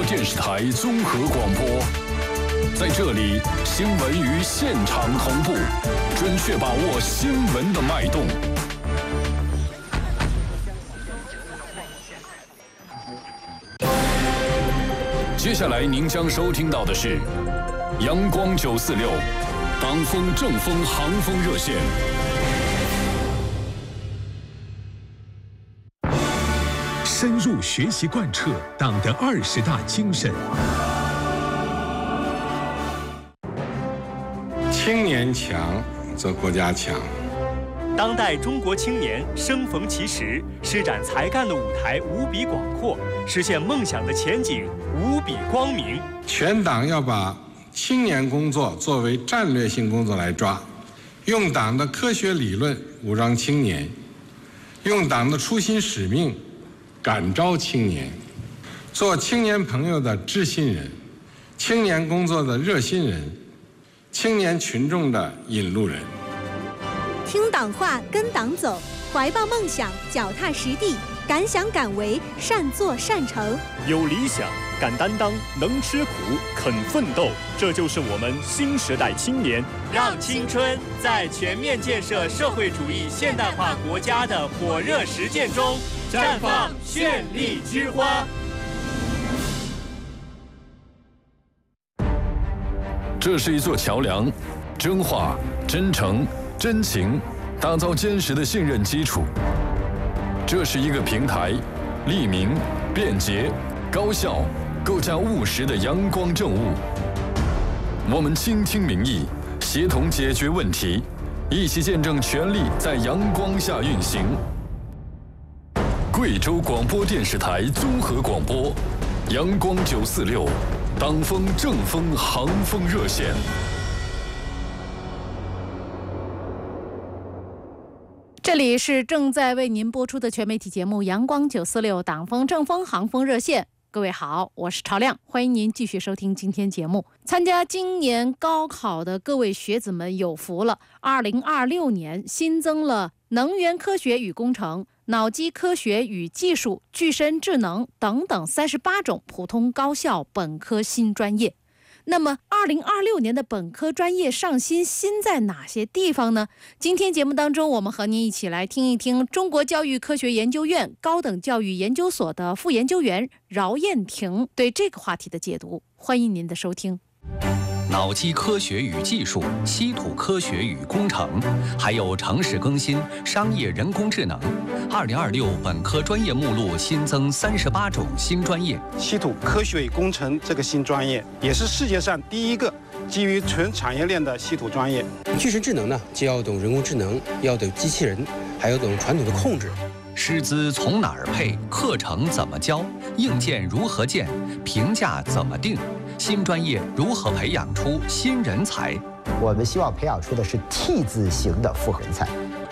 电视台综合广播。在这里，新闻与现场同步，准确把握新闻的脉动。接下来您将收听到的是阳光946党风正风航风热线。 深入学习贯彻党的20大精神。 青年强则国家强。 当代中国青年生逢其时，施展才干的舞台无比广阔，实现梦想的前景无比光明。 全党要把青年工作作为战略性工作来抓，用党的科学理论武装青年，用党的初心使命感召青年，做青年朋友的知心人，青年工作的热心人，青年群众的引路人。 听党话，跟党走，怀抱梦想，脚踏实地，敢想敢为，善作善成。 有理想，敢担当，能吃苦，肯奋斗，这就是我们新时代青年。让青春在全面建设社会主义现代化国家的火热实践中绽放绚丽之花。 这是一座桥梁，真话、真诚、真情，打造坚实的信任基础。这是一个平台，利民、便捷、高效，构架务实的阳光政务。我们倾听民意，协同解决问题，一起见证权力在阳光下运行。贵州广播电视台综合广播，阳光946，党风正风航风热线。 这里是正在为您播出的全媒体节目《阳光946党风正风航风热线》。各位好，我是朝亮，欢迎您继续收听今天节目。参加今年高考的各位学子们有福了，2026年新增了能源科学与工程、脑机科学与技术、具身智能等等38种普通高校本科新专业。那么2026年的本科专业上新在哪些地方呢？今天节目当中，我们和您一起来听一听中国教育科学研究院高等教育研究所的副研究员饶燕婷对这个话题的解读。欢迎您的收听。 脑机科学与技术、稀土科学与工程，还有城市更新、商业人工智能。2026本科专业目录新增38种新专业。 稀土科学与工程这个新专业，也是世界上第一个基于纯产业链的稀土专业。 具身智能呢，就要懂人工智能，要懂机器人，还要懂传统的控制。 师资从哪儿配？课程怎么教？硬件如何建？评价怎么定？新专业如何培养出新人才？ 我们希望培养出的是 T 字形的复合人才。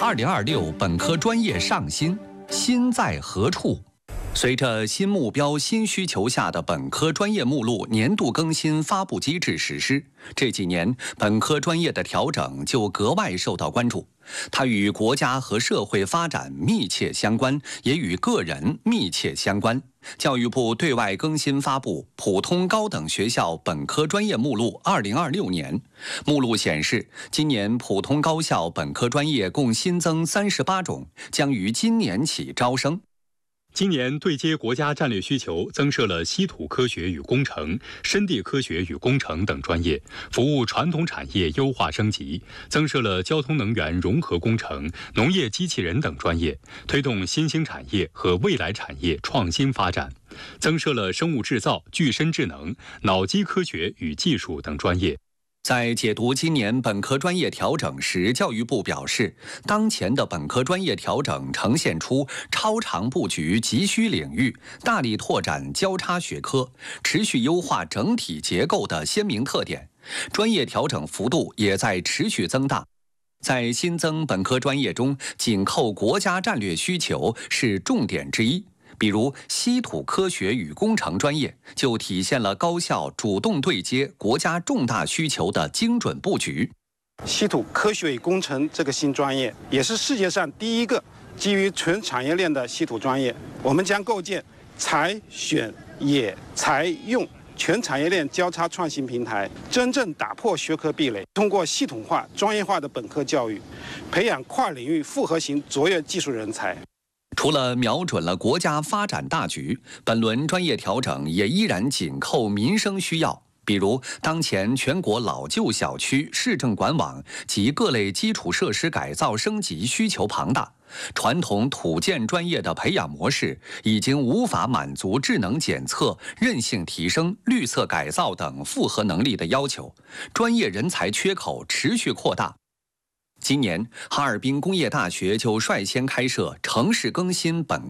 2026本科专业上新，新在何处？随着新目标、新需求下的本科专业目录年度更新发布机制实施，这几年本科专业的调整就格外受到关注。它与国家和社会发展密切相关，也与个人密切相关。教育部对外更新发布《普通高等学校本科专业目录2026年》，目录显示，今年普通高校本科专业共新增38种，将于今年起招生。 今年对接国家战略需求，增设了稀土科学与工程、深地科学与工程等专业，服务传统产业优化升级；增设了交通能源融合工程、农业机器人等专业，推动新兴产业和未来产业创新发展；增设了生物制造、具身智能、脑机科学与技术等专业。 在解读今年本科专业调整时，教育部表示，当前的本科专业调整呈现出超长布局急需领域，大力拓展交叉学科，持续优化整体结构的鲜明特点，专业调整幅度也在持续增大。在新增本科专业中，紧扣国家战略需求是重点之一。比如稀土科学与工程专业，就体现了高校主动对接国家重大需求的精准布局。 稀土科学与工程这个新专业，也是世界上第一个基于纯产业链的稀土专业。我们将构建采、选、 也采用全产业链交叉创新平台，真正打破学科壁垒，通过系统化、专业化的本科教育，培养跨领域复合型卓越技术人才。 除了瞄准了国家发展大局，本轮专业调整也依然紧扣民生需要。比如，当前全国老旧小区市政管网及各类基础设施改造升级需求庞大，传统土建专业的培养模式已经无法满足智能检测、韧性提升、绿色改造等复合能力的要求，专业人才缺口持续扩大。今年，哈尔滨工业大学就率先开设城市更新本